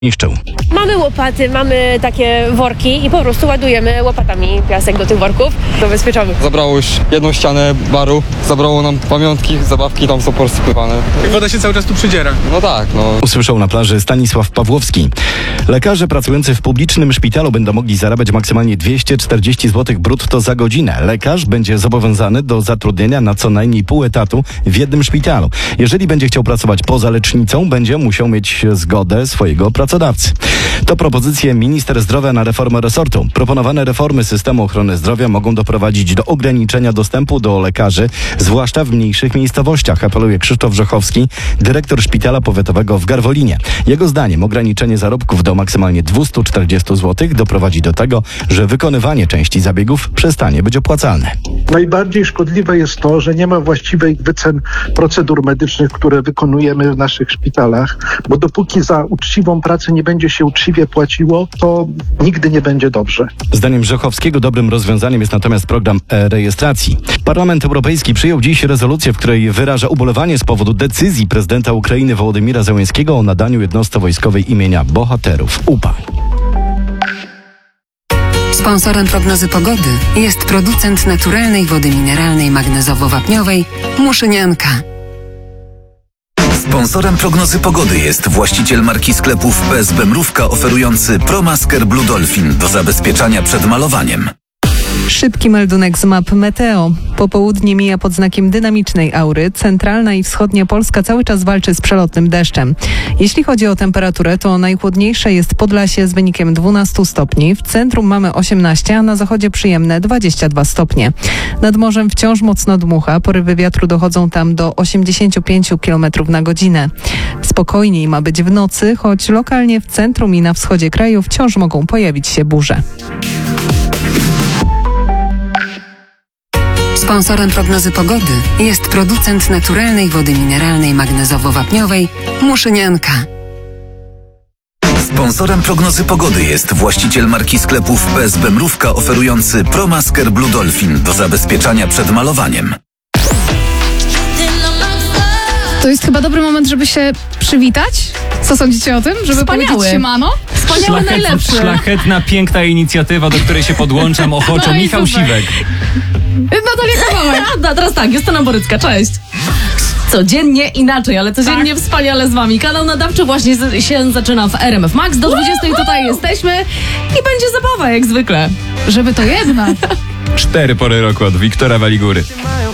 niszczył. Mamy łopaty, mamy takie worki i po prostu ładujemy łopatami piasek do tych worków. Zabezpieczamy. Zabrało już jedną ścianę baru, zabrało nam pamiątki, zabawki tam są porozsypywane. Woda się cały czas tu przydziera. No tak, no. Usłyszał na plaży Stanisław Pawłowski. Lekarze pracujący w publicznym szpitalu będą mogli zarabiać maksymalnie 240 zł brutto za godzinę. Lekarz będzie zobowiązany do zatrudnienia na co najmniej pół etatu w jednym szpitalu. Jeżeli będzie chciał pracować poza lecznicą, będzie musiał mieć zgodę swojego pracodawcy. To propozycje minister zdrowia na reformę resortu. Proponowane reformy systemu ochrony zdrowia mogą doprowadzić do ograniczenia dostępu do lekarzy, zwłaszcza w mniejszych miejscowościach, apeluje Krzysztof Rzechowski, dyrektor szpitala powiatowego w Garwolinie. Jego zdaniem ograniczenie zarobków do maksymalnie 240 zł doprowadzi do tego, że wykonywanie części zabiegów przestanie być opłacalne. Najbardziej szkodliwe jest to, że nie ma właściwych wycen procedur medycznych, które wykonujemy w naszych szpitalach, bo dopóki za uczciwą pracę nie będzie się uczciwie płaciło, to nigdy nie będzie dobrze. Zdaniem Rzechowskiego dobrym rozwiązaniem jest natomiast program e-rejestracji. Parlament Europejski przyjął dziś rezolucję, w której wyraża ubolewanie z powodu decyzji prezydenta Ukrainy Wołodymira Zełenskiego o nadaniu jednostce wojskowej imienia bohaterów UPA. Sponsorem prognozy pogody jest producent naturalnej wody mineralnej magnezowo-wapniowej Muszynianka. Sponsorem prognozy pogody jest właściciel marki sklepów PSB Mrówka oferujący ProMasker Blue Dolphin do zabezpieczania przed malowaniem. Szybki meldunek z map Meteo. Popołudnie mija pod znakiem dynamicznej aury. Centralna i wschodnia Polska cały czas walczy z przelotnym deszczem. Jeśli chodzi o temperaturę, to najchłodniejsze jest Podlasie z wynikiem 12 stopni. W centrum mamy 18, a na zachodzie przyjemne 22 stopnie. Nad morzem wciąż mocno dmucha. Porywy wiatru dochodzą tam do 85 km na godzinę. Spokojniej ma być w nocy, choć lokalnie w centrum i na wschodzie kraju wciąż mogą pojawić się burze. Sponsorem prognozy pogody jest producent naturalnej wody mineralnej magnezowo-wapniowej Muszynianka. Sponsorem prognozy pogody jest właściciel marki sklepów PSB Mrówka oferujący ProMasker Blue Dolphin do zabezpieczania przed malowaniem. To jest chyba dobry moment, żeby się przywitać. Co sądzicie o tym? Żeby powiedzieć siemano? Wspaniały, najlepszy. Szlachetna, piękna inicjatywa, do której się podłączam ochoczo. No Michał super. Siwek. Natalia Kawałek. Teraz tak, Justyna Borycka, cześć. Codziennie inaczej, ale codziennie wspaniale z wami. Kanał nadawczy właśnie się zaczyna w RMF Max. Do 20 tutaj jesteśmy i będzie zabawa jak zwykle. Żeby to jednak. 4 pory roku od Wiktora Waligury.